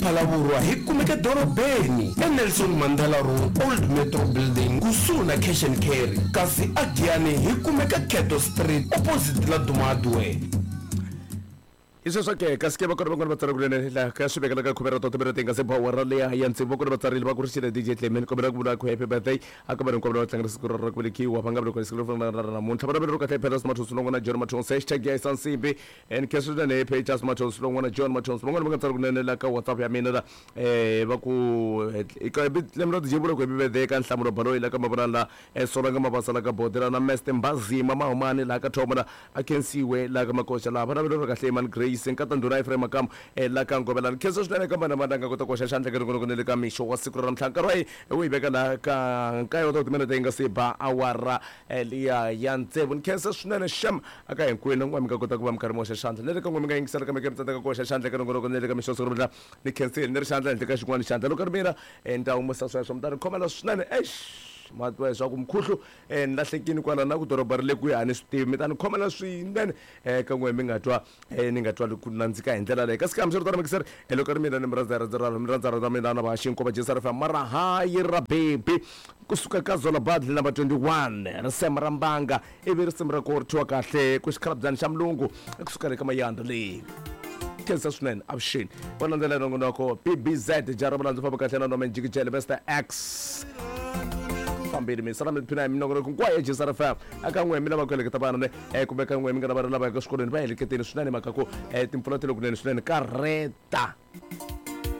Phalaborwa hi kumeka dorobeni eNelson Mandela Road Old Metro Building kusuhi na Cash and Carry, kasi Agiyani hi kumeka Keto Street opposite la Dumadwe. Iso ke ka ske ba ko ba tsara kulene la ka shebe ka khubera to tebere tenga se power le ya yantse bo ko ba tsara le ba kurisile DJ Clement ko ba ku la ku happy birthday aka ba ko ba tsanga se ko ra ku le ki wa banga ba ko se ko ra ra mun thabara ba ka pera smart so ngona John Maton se hashtag ya san simbe en keso da ne page as Maton so ngona John Maton so ngona ba tsara kulene la ka WhatsApp ya mina da ba ku ka bit lemro de jibura ko be de kan hlamuro balo ila ka mabana la so nga mabasala ka bodela na meste mbazi mama umane la ka thoma I can see we la ka makosha la bana ba ka hleman senkata ndura iframe makam la ka ngobelana keso shana ka bana madanga ko to ko shashandla ke ngo le ka misho wa sikro ra mhlanka roi we beka la ka yo to timena tenga se ba awara elia yantse bun keso shana sham aka yenkwena ngwami ka kota kuba mkarimo shashandla le ka ngwami ka ngisala ka mekemtsa ka ko shashandla ke ngo le ka misho sikro ra ni kense ne shandla le ka shingwani shandla lo karmira enta umusa so somdana khomela shana matwa swa kumkhuhlu nilahlekini kwala na ku dorobari le ku yani swi mitani khomela swinene ka n'we mi nga twa ni nga twa ku nandzika hi ndlela leyi kasi kambe swi ri mikiseri elo ka ri mina ni mi rhandza ra mina na va xinko va jesa ri fa mara hayi ra baby kusuka ka Zola Badli number 21 risema ra mbanga ivi risema ra ku ritiwa kahle ku xikhalabyanyi xa mulungu kusuka le ka mayandla leyi kensa swinene avuxeni vona ndlela nongonoko BBZ jara vulandzi famba kahle na nome njikijele Mr X fambili mi sala mi phina mi nongoro ku kwaye jesa ra fa aka n'we mi lava ku heleketa vana ne kumbe ka n'we mi nga na va lava ka swikolweni va heleketeni swinene maka ku timpfula ti le kunene swinene kareta